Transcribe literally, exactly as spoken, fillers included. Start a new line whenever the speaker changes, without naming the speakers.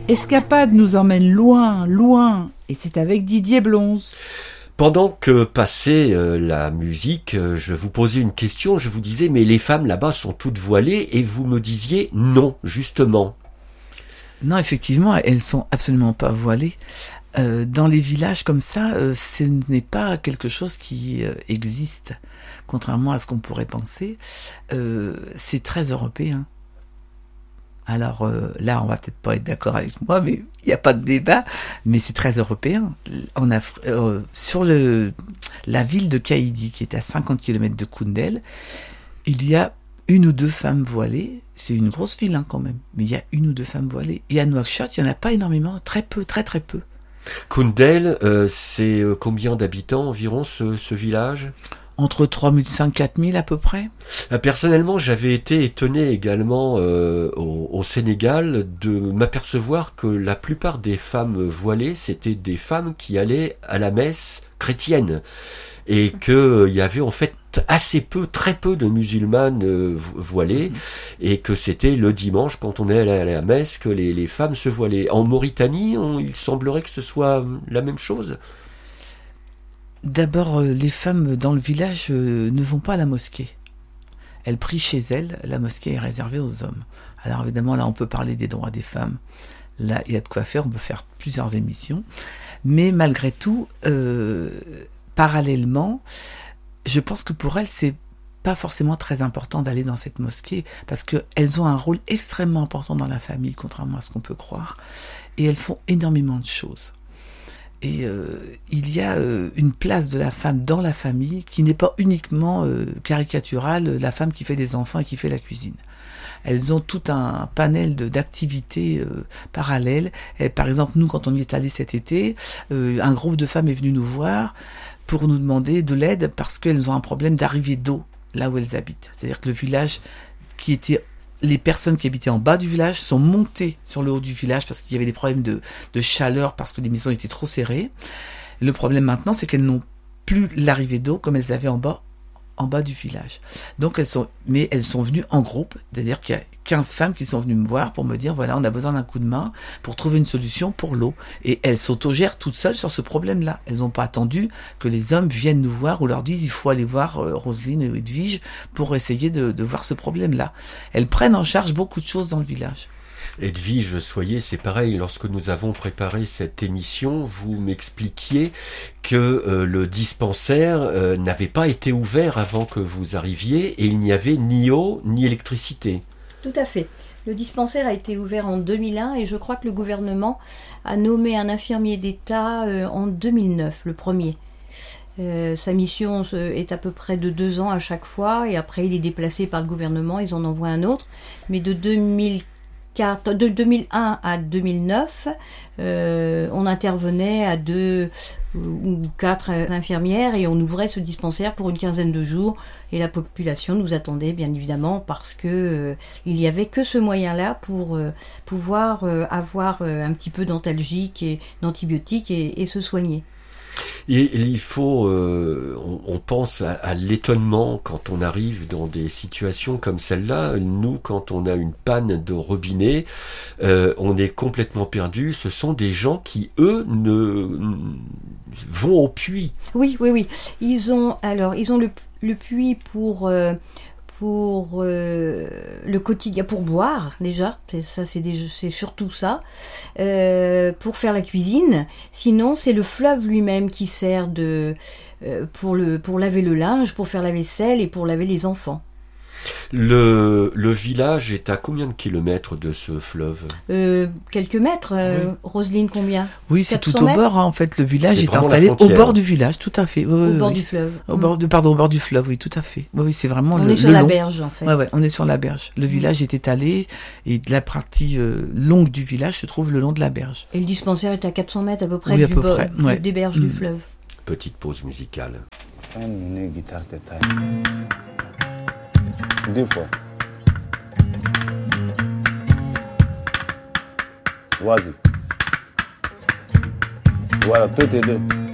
Escapade nous emmène loin, loin, et c'est avec Didier Blonze.
Pendant que passait euh, la musique, euh, je vous posais une question, je vous disais, mais les femmes là-bas sont toutes voilées, et vous me disiez non, justement.
Non, effectivement, elles sont absolument pas voilées. Euh, dans les villages comme ça, euh, ce n'est pas quelque chose qui euh, existe, contrairement à ce qu'on pourrait penser. Euh, c'est très européen. Alors euh, là, on va peut-être pas être d'accord avec moi, mais il n'y a pas de débat. Mais c'est très européen. On a, euh, sur le, la ville de Kaïdi, qui est à cinquante kilomètres de Koundel, il y a une ou deux femmes voilées. C'est une grosse ville hein, quand même, mais il y a une ou deux femmes voilées. Et à Nouakchott, il n'y en a pas énormément, très peu, très très peu.
Koundel, euh, c'est euh, combien d'habitants environ ce, ce village ?
Entre trois mille cinq cents et quatre mille à peu près.
Personnellement, j'avais été étonné également euh, au, au Sénégal de m'apercevoir que la plupart des femmes voilées, c'était des femmes qui allaient à la messe chrétienne. Et qu'il euh, y avait en fait assez peu, très peu de musulmanes euh, voilées, et que c'était le dimanche, quand on allait à la messe, que les, les femmes se voilaient. En Mauritanie, on, il semblerait que ce soit la même chose.
D'abord, les femmes dans le village euh, ne vont pas à la mosquée. Elles prient chez elles. La mosquée est réservée aux hommes. Alors évidemment, là, on peut parler des droits des femmes. Là, il y a de quoi faire. On peut faire plusieurs émissions. Mais malgré tout, euh, parallèlement, je pense que pour elles, c'est pas forcément très important d'aller dans cette mosquée parce qu'elles ont un rôle extrêmement important dans la famille, contrairement à ce qu'on peut croire. Et elles font énormément de choses. Et euh, il y a euh, une place de la femme dans la famille qui n'est pas uniquement euh, caricaturale, la femme qui fait des enfants et qui fait la cuisine. Elles ont tout un panel de, d'activités euh, parallèles. Et par exemple, nous, quand on y est allé cet été, euh, un groupe de femmes est venu nous voir pour nous demander de l'aide parce qu'elles ont un problème d'arrivée d'eau là où elles habitent. C'est-à-dire que le village qui était... Les personnes qui habitaient en bas du village sont montées sur le haut du village parce qu'il y avait des problèmes de, de chaleur, parce que les maisons étaient trop serrées. Le problème maintenant, c'est qu'elles n'ont plus l'arrivée d'eau comme elles avaient en bas, en bas du village. Donc elles sont, mais elles sont venues en groupe, c'est-à-dire qu'il y a quinze femmes qui sont venues me voir pour me dire, voilà, on a besoin d'un coup de main pour trouver une solution pour l'eau. Et elles s'autogèrent toutes seules sur ce problème-là. Elles n'ont pas attendu que les hommes viennent nous voir ou leur disent, il faut aller voir euh, Roselyne et Edwige pour essayer de, de voir ce problème-là. Elles prennent en charge beaucoup de choses dans le village.
Edwige, soyez, c'est pareil, lorsque nous avons préparé cette émission, vous m'expliquiez que euh, le dispensaire euh, n'avait pas été ouvert avant que vous arriviez et il n'y avait ni eau ni électricité.
Tout à fait. Le dispensaire a été ouvert en deux mille un et je crois que le gouvernement a nommé un infirmier d'État euh, en deux mille neuf, le premier. Euh, sa mission est à peu près de deux ans à chaque fois et après il est déplacé par le gouvernement, ils en envoient un autre. Mais de deux mille quatre, de deux mille un à deux mille neuf, euh, on intervenait à deux ou quatre infirmières et on ouvrait ce dispensaire pour une quinzaine de jours et la population nous attendait bien évidemment parce que euh, il y avait que ce moyen-là pour euh, pouvoir euh, avoir euh, un petit peu d'antalgique et d'antibiotiques et, et se soigner.
Et il faut, euh, on, on pense à, à l'étonnement quand on arrive dans des situations comme celle-là. Nous, quand on a une panne de robinet, euh, on est complètement perdu. Ce sont des gens qui, eux, ne vont au puits.
Oui, oui, oui. Ils ont alors, ils ont le, le puits pour. Euh, pour euh, le quotidien, pour boire déjà, c'est, ça c'est, des, c'est surtout ça, euh, pour faire la cuisine. Sinon c'est le fleuve lui-même qui sert de euh, pour le pour laver le linge, pour faire la vaisselle et pour laver les enfants.
Le, le village est à combien de kilomètres de ce fleuve ?
euh, Quelques mètres. Euh,
oui.
Roselyne, combien ?
Oui, c'est tout au
mètres
bord. Hein, en fait, le village
c'est
est installé au bord du village, tout à fait. Oui,
au
oui,
bord
oui.
du fleuve.
Au bord de, pardon, au bord du fleuve, oui, tout à fait. Oui, oui, c'est vraiment
on
le.
est sur
le
la
long.
berge, en fait.
Ouais, ouais, on est sur la berge. Le village est étalé et la partie euh, longue du village se trouve le long de la berge.
Et le dispensaire est à quatre cents mètres à peu près
oui, à
du
peu
bord,
près, ouais.
des berges
mmh.
du fleuve.
Petite pause musicale.
Deux fois. Vas-y. Voilà, tout est deux.